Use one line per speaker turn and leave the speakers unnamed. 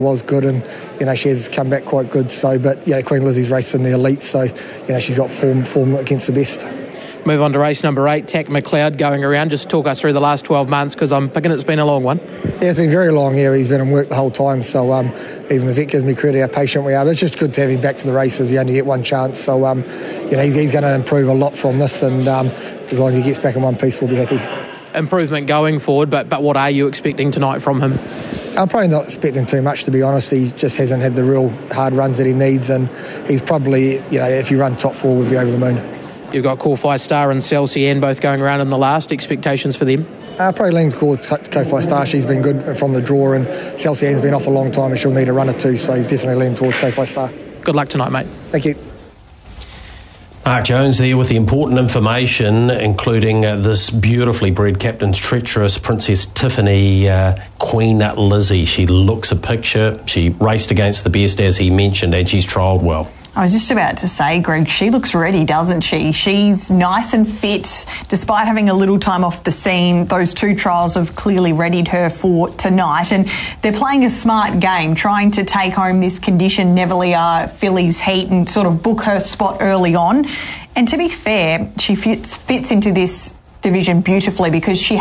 Was good, and she has come back quite good. So, but Queen Lizzie's raced in the elite, so she's got form against the best.
Move on to race number 8, Tack McLeod going around. Just talk us through the last 12 months, because I'm thinking it's been a long one. Yeah, it's been very long. Yeah, he's been in work the whole time, so even the vet gives me credit how patient we are. But it's just good to have him back to the races. You only get one chance, so he's going to improve a lot from this, and as long as he gets back in one piece, we'll be happy. Improvement going forward, but what are you expecting tonight from him? I'm probably not expecting too much, to be honest. He just hasn't had the real hard runs that he needs, and he's probably, if you run top 4, would be over the moon. You've got Ko-Fi Star and Celsian both going around in the last. Expectations for them? Probably lean towards Ko-Fi Star. She's been good from the draw, and Celsian's been off a long time and she'll need a run or two, so definitely lean towards Ko-Fi Star. Good luck tonight, mate. Thank you.
Mark Jones there with the important information, including this beautifully bred Captain's Treacherous Princess Tiffany, Queen Lizzie. She looks a picture. She raced against the best, as he mentioned, and she's trialled well.
I was just about to say, Greg, she looks ready, doesn't she? She's nice and fit. Despite having a little time off the scene, those 2 trials have clearly readied her for tonight. And they're playing a smart game, trying to take home this condition Neville fillies heat and sort of book her spot early on. And to be fair, she fits into this division beautifully, because she